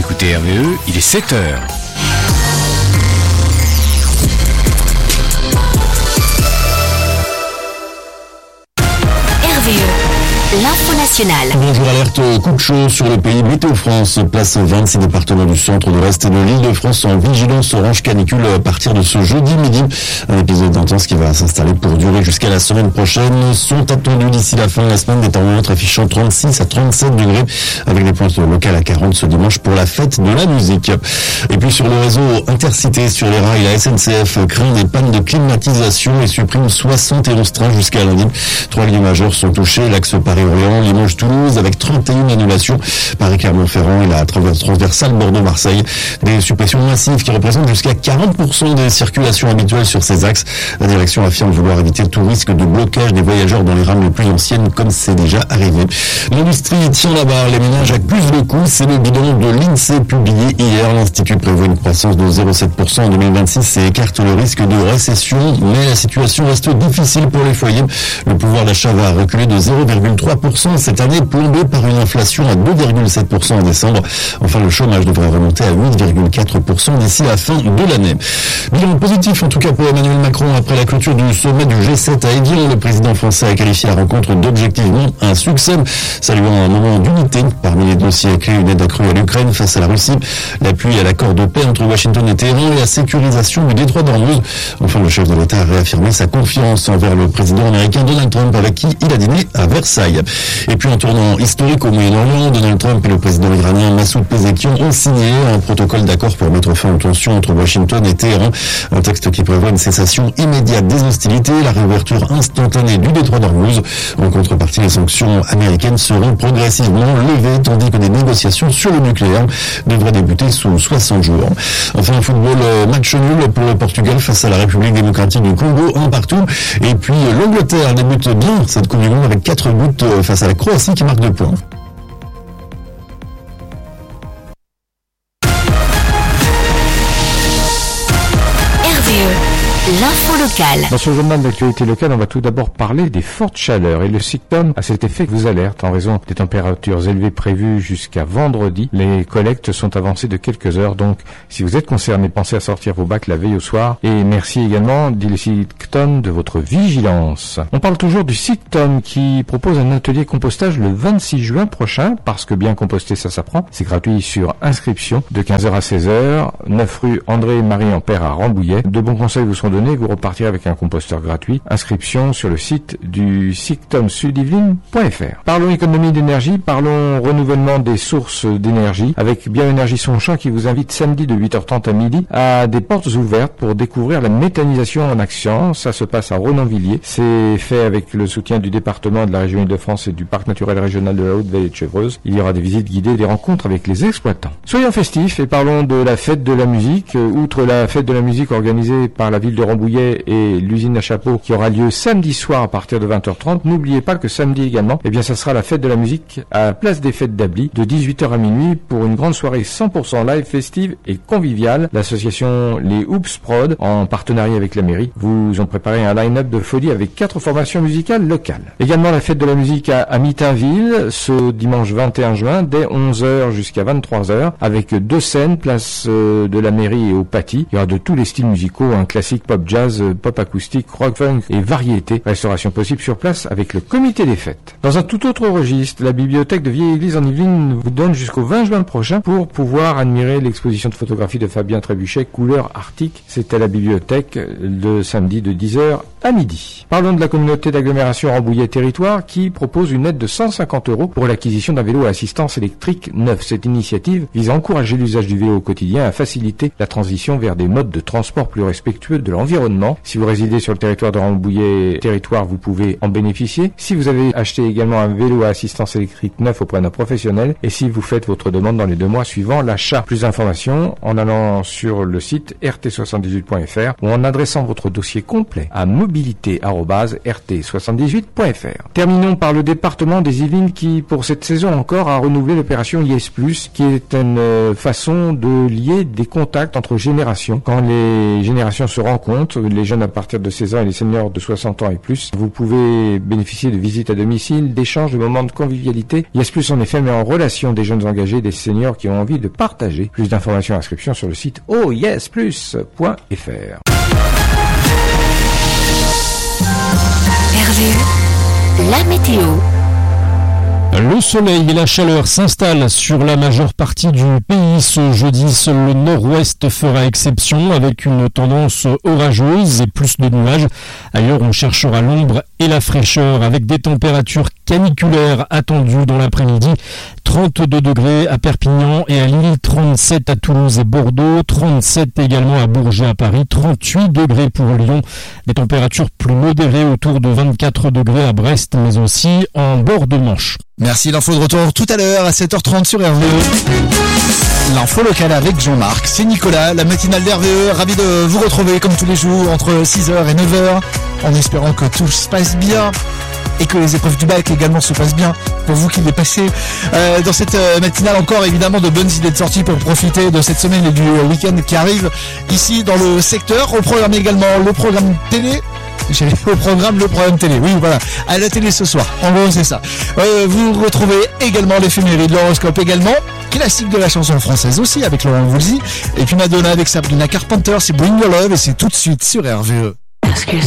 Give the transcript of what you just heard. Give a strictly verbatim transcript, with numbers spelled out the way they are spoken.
écoutez R V E, il est sept heures. R V E, l'info nationale. Bonjour, alerte coup de chaud sur le pays. Météo France place vingt-six départements du centre, de l'Est et de l'Île-de-France en vigilance orange canicule à partir de ce jeudi midi. Un épisode intense qui va s'installer pour durer jusqu'à la semaine prochaine. Sont attendus d'ici la fin de la semaine des thermomètres affichant trente-six à trente-sept degrés avec des pointes locales à quarante ce dimanche pour la fête de la musique. Et puis sur le réseau Intercité, sur les rails, la S N C F craint des pannes de climatisation et supprime soixante et onze trains jusqu'à lundi. Trois lignes majeures sont touchées, l'axe Paris-Orléans, Limoges-Toulouse avec trente et une annulations, Paris-Clermont-Ferrand et la transversale Bordeaux-Marseille. Des suppressions massives qui représentent jusqu'à quarante pour cent des circulations habituelles sur ces axes. La direction affirme vouloir éviter tout risque de blocage des voyageurs dans les rames les plus anciennes comme c'est déjà arrivé. L'industrie tient la barre, les ménages accusent le coup, c'est le bilan de l'INSEE publié hier. L'Institut prévoit une croissance de zéro virgule sept pour cent en deux mille vingt-six et écarte le risque de récession, mais la situation reste difficile pour les foyers. Le pouvoir d'achat va reculer de zéro virgule trois pour cent cette année, plombée par une inflation à deux virgule sept pour cent en décembre. Enfin, le chômage devrait remonter à huit virgule quatre pour cent d'ici la fin de l'année. Bilan positif en tout cas pour Emmanuel Macron après la clôture du sommet du G sept à Évian. Le président français a qualifié la rencontre d'objectivement un succès, saluant un moment d'unité. Parmi les dossiers clés, une aide accrue à l'Ukraine face à la Russie, l'appui à l'accord de paix entre Washington et Téhéran et la sécurisation du détroit d'Ormuz. Enfin, le chef de l'État a réaffirmé sa confiance envers le président américain Donald Trump avec qui il a dîné à Versailles. Et puis en tournant historique au Moyen-Orient, Donald Trump et le président iranien Massoud Pezeshkian ont signé un protocole d'accord pour mettre fin aux tensions entre Washington et Téhéran. Un texte qui prévoit une cessation immédiate des hostilités, la réouverture instantanée du détroit d'Ormuz. En contrepartie, les sanctions américaines seront progressivement levées, tandis que des négociations sur le nucléaire devraient débuter sous soixante jours. Enfin, un football match nul pour le Portugal face à la République démocratique du Congo, un partout. Et puis l'Angleterre débute bien cette Coupe du Monde avec quatre buts face à la Croatie qui marque deux points. L'info locale. Dans ce journal d'actualité locale, on va tout d'abord parler des fortes chaleurs. Et le SICTOM a cet effet que vous alerte en raison des températures élevées prévues jusqu'à vendredi. Les collectes sont avancées de quelques heures, donc si vous êtes concerné, pensez à sortir vos bacs la veille au soir. Et merci également, dit le SICTOM, de votre vigilance. On parle toujours du SICTOM qui propose un atelier compostage le vingt-six juin prochain, parce que bien composter ça s'apprend. C'est gratuit sur inscription de quinze heures à seize heures, neuf rue André-Marie Ampère à Rambouillet. De bons conseils vous sont donnés. Vous repartirez avec un composteur gratuit. Inscription sur le site du sictom sud yvelines point f r. Parlons économie d'énergie, parlons renouvellement des sources d'énergie avec Bioénergie Sonchamp qui vous invite samedi de huit heures trente à midi à des portes ouvertes pour découvrir la méthanisation en action. Ça se passe à Ronan-Villiers. C'est fait avec le soutien du département de la région Île-de-France et du parc naturel régional de la Haute-Vallée de Chevreuse. Il y aura des visites guidées, des rencontres avec les exploitants. Soyons festifs et parlons de la fête de la musique. Outre la fête de la musique organisée par la ville de Rambouillet et l'usine à chapeau qui aura lieu samedi soir à partir de vingt heures trente. N'oubliez pas que samedi également, eh bien, ça sera la fête de la musique à la place des fêtes d'Ably de dix-huit heures à minuit pour une grande soirée cent pour cent live, festive et conviviale. L'association Les Hoops Prod, en partenariat avec la mairie, vous ont préparé un line-up de folie avec quatre formations musicales locales. Également la fête de la musique à, à Mitainville ce dimanche vingt et un juin dès onze heures jusqu'à vingt-trois heures avec deux scènes, place euh, de la mairie et au Paty. Il y aura de tous les styles musicaux, un classique, pop jazz, pop acoustique, rock funk et variété. Restauration possible sur place avec le comité des fêtes. Dans un tout autre registre, la bibliothèque de Vieille Église en Yvelines vous donne jusqu'au vingt juin prochain pour pouvoir admirer l'exposition de photographie de Fabien Trébuchet, couleur arctique. C'est à la bibliothèque le samedi de dix heures à midi. Parlons de la communauté d'agglomération Rambouillet Territoire qui propose une aide de cent cinquante euros pour l'acquisition d'un vélo à assistance électrique neuf. Cette initiative vise à encourager l'usage du vélo au quotidien et à faciliter la transition vers des modes de transport plus respectueux de l'environnement. Si vous résidez sur le territoire de Rambouillet Territoire, vous pouvez en bénéficier. Si vous avez acheté également un vélo à assistance électrique neuf auprès d'un professionnel et si vous faites votre demande dans les deux mois suivant l'achat. Plus d'informations en allant sur le site r t soixante-dix-huit point f r ou en adressant votre dossier complet à mobilité mobilité arobase r t soixante-dix-huit point f r. Terminons par le département des Yvelines qui, pour cette saison encore, a renouvelé l'opération Yes Plus, qui est une façon de lier des contacts entre générations. Quand les générations se rencontrent, les jeunes à partir de seize ans et les seniors de soixante ans et plus, vous pouvez bénéficier de visites à domicile, d'échanges, de moments de convivialité. Yes Plus, en effet, met en relation des jeunes engagés et des seniors qui ont envie de partager. Plus d'informations et inscriptions sur le site oh yes plus point f r. R V E, la météo. Le soleil et la chaleur s'installent sur la majeure partie du pays ce jeudi. Seul le nord-ouest fera exception avec une tendance orageuse et plus de nuages. Ailleurs, on cherchera l'ombre et la fraîcheur avec des températures caniculaires attendues dans l'après-midi. trente-deux degrés à Perpignan et à Lille, trente-sept à Toulouse et Bordeaux, trente-sept également à Bourges et à Paris, trente-huit degrés pour Lyon. Des températures plus modérées autour de vingt-quatre degrés à Brest, mais aussi en bord de Manche. Merci, l'info de retour tout à l'heure à sept heures trente sur R V E. L'info locale avec Jean-Marc, c'est Nicolas, la matinale d'R V E, ravi de vous retrouver comme tous les jours entre six heures et neuf heures, en espérant que tout se passe bien et que les épreuves du bac également se passent bien pour vous qui les passez. Euh, dans cette euh, matinale encore évidemment de bonnes idées de sortie pour profiter de cette semaine et du euh, week-end qui arrive ici dans le secteur. Au programme également le programme télé. J'ai au programme le programme télé, oui voilà, à la télé ce soir, en gros c'est ça. Euh, vous retrouvez également l'éphémérie de l'horoscope également, classique de la chanson française aussi avec Laurent Voulzy, et puis Madonna avec Sabrina Carpenter, c'est Bring Your Love et c'est tout de suite sur R V E. Excuse.